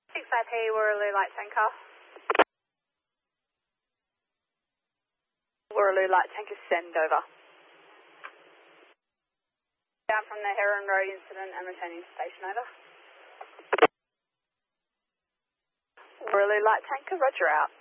65P, Warraloo Light Tanker. Warraloo Light Tanker, send over. Down from the Heron Road incident and returning to station, over. Warraloo Light Tanker, roger out.